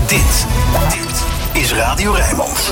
Dit is Radio Rijnmond.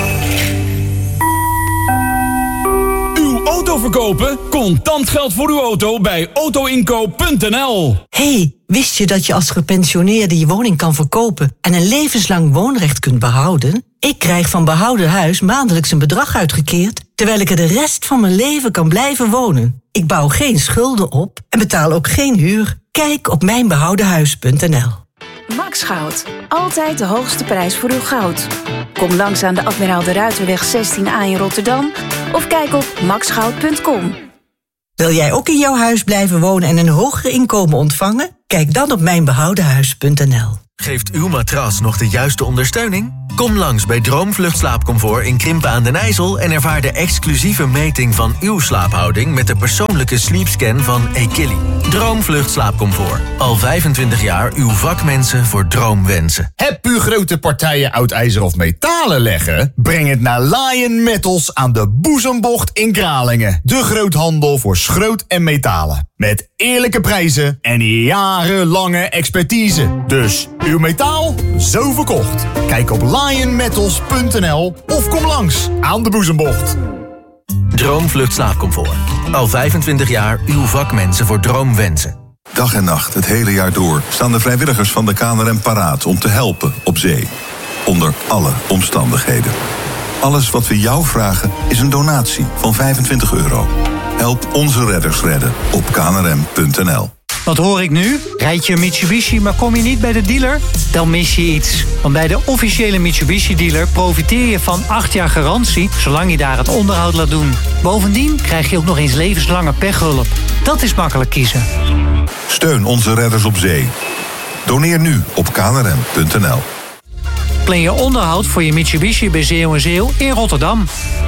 Uw auto verkopen? Contant geld voor uw auto bij autoinkoop.nl. Hey, wist je dat je als gepensioneerde je woning kan verkopen en een levenslang woonrecht kunt behouden? Ik krijg van Behouden Huis maandelijks een bedrag uitgekeerd, terwijl ik er de rest van mijn leven kan blijven wonen. Ik bouw geen schulden op en betaal ook geen huur. Kijk op mijnbehoudenhuis.nl. Max Goud. Altijd de hoogste prijs voor uw goud. Kom langs aan de Admiraal de Ruiterweg 16A in Rotterdam of kijk op maxgoud.com. Wil jij ook in jouw huis blijven wonen en een hoger inkomen ontvangen? Kijk dan op mijnbehoudenhuis.nl. Geeft uw matras nog de juiste ondersteuning? Kom langs bij Droomvlucht Slaapcomfort in Krimpen aan den IJssel en ervaar de exclusieve meting van uw slaaphouding met de persoonlijke sleepscan van Ekili. Droomvlucht Slaapcomfort. Al 25 jaar uw vakmensen voor droomwensen. Heb u grote partijen oud ijzer of metalen leggen? Breng het naar Lion Metals aan de Boezembocht in Kralingen. De groothandel voor schroot en metalen. Met eerlijke prijzen en jarenlange expertise. Dus uw metaal, zo verkocht. Kijk op lionmetals.nl of kom langs aan de Boezembocht. Droomvlucht Slaapcomfort. Al 25 jaar uw vakmensen voor droomwensen. Dag en nacht, het hele jaar door, staan de vrijwilligers van de KNRM paraat om te helpen op zee. Onder alle omstandigheden. Alles wat we jou vragen is een donatie van €25. Help onze redders redden op knrm.nl. Wat hoor ik nu? Rijd je een Mitsubishi, maar kom je niet bij de dealer? Dan mis je iets. Want bij de officiële Mitsubishi-dealer profiteer je van 8 jaar garantie, zolang je daar het onderhoud laat doen. Bovendien krijg je ook nog eens levenslange pechhulp. Dat is makkelijk kiezen. Steun onze redders op zee. Doneer nu op knrm.nl. Plan je onderhoud voor je Mitsubishi bij Zeeuw in Rotterdam.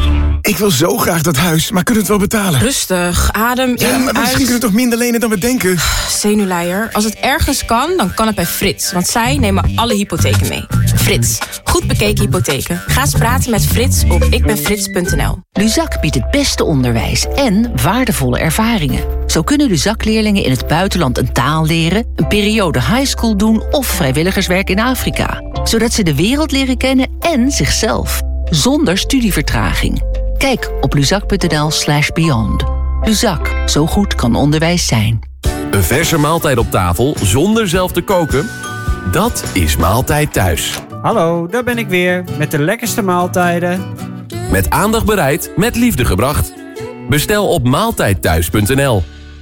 Ik wil zo graag dat huis, maar kunnen we het wel betalen? Rustig, adem in, ja, maar misschien uit. kunnen we toch minder lenen dan we denken? Zenuwleier, als het ergens kan, dan kan het bij Frits. Want zij nemen alle hypotheken mee. Frits, goed bekeken hypotheken. Ga eens praten met Frits op ikbenfrits.nl. Luzak biedt het beste onderwijs en waardevolle ervaringen. Zo kunnen Luzak-leerlingen in het buitenland een taal leren, een periode highschool doen of vrijwilligerswerk in Afrika. Zodat ze de wereld leren kennen en zichzelf. Zonder studievertraging. Kijk op luzak.nl/beyond. Luzak, zo goed kan onderwijs zijn. Een verse maaltijd op tafel zonder zelf te koken? Dat is Maaltijd Thuis. Hallo, daar ben ik weer met de lekkerste maaltijden. Met aandacht bereid, met liefde gebracht. Bestel op maaltijdthuis.nl.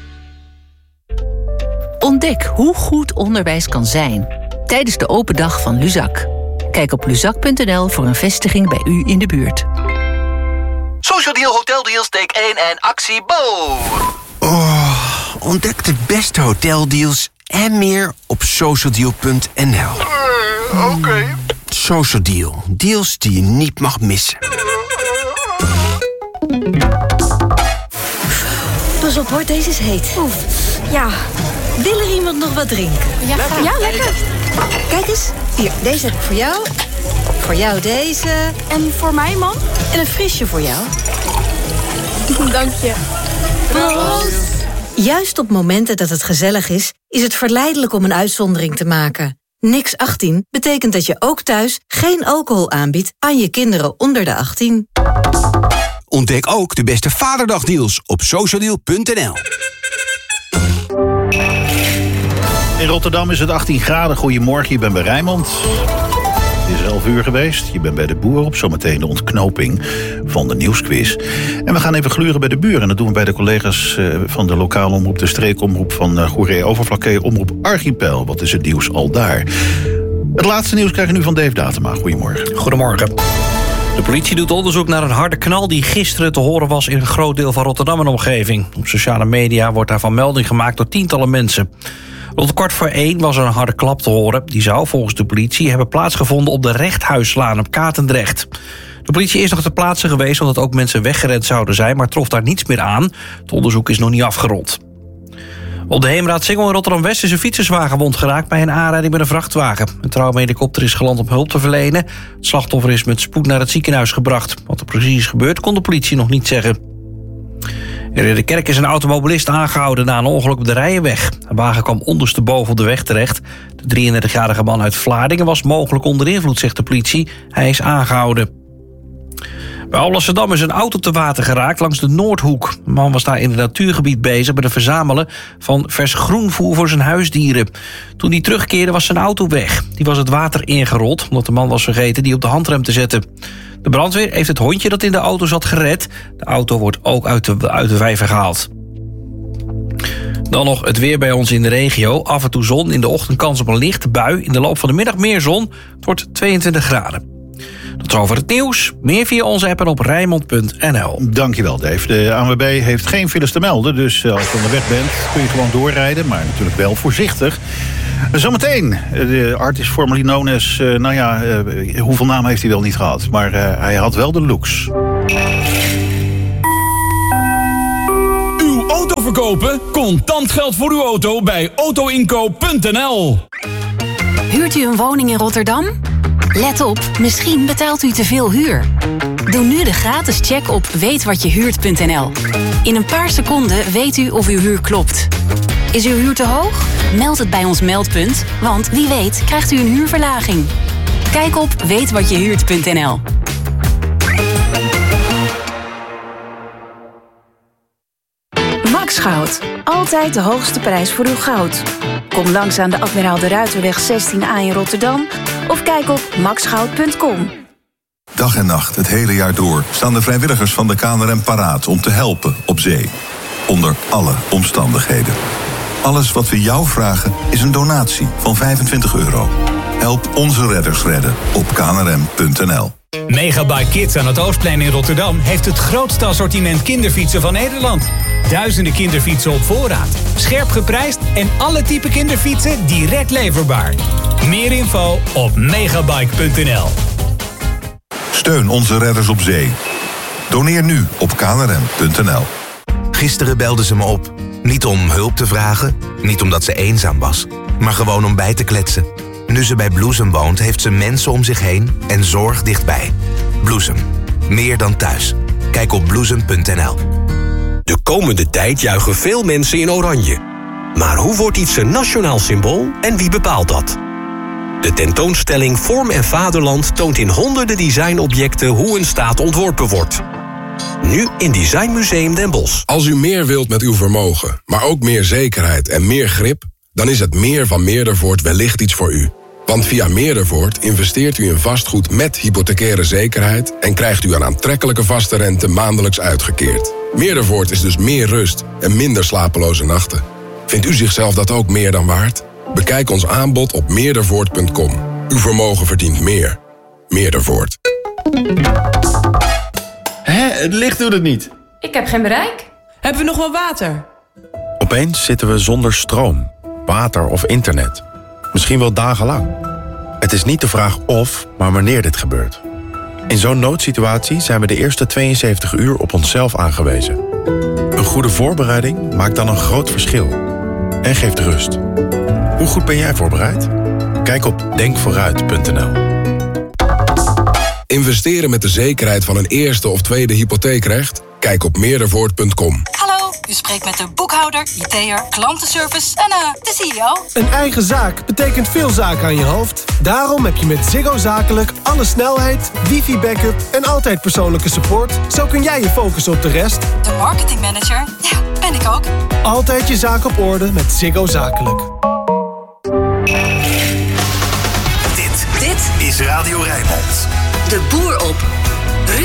Ontdek hoe goed onderwijs kan zijn tijdens de open dag van Luzak. Kijk op luzak.nl voor een vestiging bij u in de buurt. Social Deal Hoteldeals, take 1 en actie Bo! Ontdek de beste hoteldeals en meer op socialdeal.nl. Oké. Social Deal. Deals die je niet mag missen. Pas op hoor, deze is heet. Oef. Ja, wil er iemand nog wat drinken? Ja, lekker. Kijk eens, hier, deze heb ik voor jou. Voor jou deze. En voor mij, man? En een frisje voor jou. Dank je. Proost. Juist op momenten dat het gezellig is het verleidelijk om een uitzondering te maken. Niks 18 betekent dat je ook thuis geen alcohol aanbiedt aan je kinderen onder de 18. Ontdek ook de beste Vaderdagdeals op socialdeal.nl. In Rotterdam is het 18 graden. Goedemorgen, je bent bij Rijnmond. Het is 11 uur geweest. Je bent bij de boer op zometeen de ontknoping van de nieuwsquiz. En we gaan even gluren bij de buren. En dat doen we bij de collega's van de lokale omroep, de streekomroep van Goeree Overflakkee, omroep Archipel. Wat is het nieuws al daar? Het laatste nieuws krijg je nu van Dave Datema. Goedemorgen. Goedemorgen. De politie doet onderzoek naar een harde knal die gisteren te horen was in een groot deel van Rotterdam en omgeving. Op sociale media wordt daarvan melding gemaakt door tientallen mensen. Rond 1:15 was er een harde klap te horen. Die zou volgens de politie hebben plaatsgevonden op de Rechthuislaan op Katendrecht. De politie is nog ter plaatse geweest omdat ook mensen weggerend zouden zijn, maar trof daar niets meer aan. Het onderzoek is nog niet afgerond. Op de Heemraadsingel in Rotterdam-West is een fietserswagen gewond geraakt bij een aanrijding met een vrachtwagen. Een traumahelikopter is geland om hulp te verlenen. Het slachtoffer is met spoed naar het ziekenhuis gebracht. Wat er precies is gebeurd kon de politie nog niet zeggen. In Ridderkerk is een automobilist aangehouden na een ongeluk op de Rijenweg. Een wagen kwam ondersteboven op de weg terecht. De 33-jarige man uit Vlaardingen was mogelijk onder invloed, zegt de politie. Hij is aangehouden. Bij Alblasserdam is een auto te water geraakt langs de Noordhoek. De man was daar in het natuurgebied bezig met het verzamelen van vers groenvoer voor zijn huisdieren. Toen hij terugkeerde was zijn auto weg. Die was het water ingerold omdat de man was vergeten die op de handrem te zetten. De brandweer heeft het hondje dat in de auto zat gered. De auto wordt ook uit de vijver gehaald. Dan nog het weer bij ons in de regio. Af en toe zon, in de ochtend kans op een lichte bui. In de loop van de middag meer zon. Het wordt 22 graden. Tot zover het nieuws. Meer via onze app en op Rijnmond.nl. Dankjewel, Dave. De ANWB heeft geen files te melden. Dus als je onderweg bent kun je gewoon doorrijden. Maar natuurlijk wel voorzichtig. Zometeen. De artist formerly known as... hoeveel namen heeft hij wel niet gehad. Maar hij had wel de looks. Uw auto verkopen? Contant geld voor uw auto bij autoinkoop.nl. Huurt u een woning in Rotterdam? Let op, misschien betaalt u te veel huur. Doe nu de gratis check op weetwatjehuurt.nl. In een paar seconden weet u of uw huur klopt. Is uw huur te hoog? Meld het bij ons meldpunt, want wie weet krijgt u een huurverlaging. Kijk op weetwatjehuurt.nl. Max Goud. Altijd de hoogste prijs voor uw goud. Kom langs aan de Admiraal de Ruiterweg 16A in Rotterdam of kijk op maxgoud.com. Dag en nacht, het hele jaar door, staan de vrijwilligers van de KNRM paraat om te helpen op zee. Onder alle omstandigheden. Alles wat we jou vragen is een donatie van €25. Help onze redders redden op knrm.nl. Megabike Kids aan het Oostplein in Rotterdam heeft het grootste assortiment kinderfietsen van Nederland. Duizenden kinderfietsen op voorraad, scherp geprijsd en alle type kinderfietsen direct leverbaar. Meer info op megabike.nl. Steun onze redders op zee. Doneer nu op knrm.nl. Gisteren belde ze me op. Niet om hulp te vragen, niet omdat ze eenzaam was, maar gewoon om bij te kletsen. Nu ze bij Bloesem woont, heeft ze mensen om zich heen en zorg dichtbij. Bloesem. Meer dan thuis. Kijk op bloesem.nl. De komende tijd juichen veel mensen in oranje. Maar hoe wordt iets een nationaal symbool en wie bepaalt dat? De tentoonstelling Vorm en Vaderland toont in honderden designobjecten hoe een staat ontworpen wordt. Nu in Design Museum Den Bosch. Als u meer wilt met uw vermogen, maar ook meer zekerheid en meer grip, dan is het meer van Meerdervoort wellicht iets voor u. Want via Meerdervoort investeert u in vastgoed met hypothecaire zekerheid en krijgt u een aantrekkelijke vaste rente maandelijks uitgekeerd. Meerdervoort is dus meer rust en minder slapeloze nachten. Vindt u zichzelf dat ook meer dan waard? Bekijk ons aanbod op meerdervoort.com. Uw vermogen verdient meer. Meerdervoort. Het licht doet het niet. Ik heb geen bereik. Hebben we nog wel water? Opeens zitten we zonder stroom, water of internet. Misschien wel dagenlang. Het is niet de vraag of, maar wanneer dit gebeurt. In zo'n noodsituatie zijn we de eerste 72 uur op onszelf aangewezen. Een goede voorbereiding maakt dan een groot verschil. En geeft rust. Hoe goed ben jij voorbereid? Kijk op denkvooruit.nl. Investeren met de zekerheid van een eerste of tweede hypotheekrecht? Kijk op meerdervoort.com. Hallo, u spreekt met de boekhouder, IT'er, klantenservice en de CEO. Een eigen zaak betekent veel zaken aan je hoofd. Daarom heb je met Ziggo Zakelijk alle snelheid, wifi-backup en altijd persoonlijke support. Zo kun jij je focussen op de rest. De marketingmanager, ja, ben ik ook. Altijd je zaak op orde met Ziggo Zakelijk. Dit is Radio Rijnmond. De boer op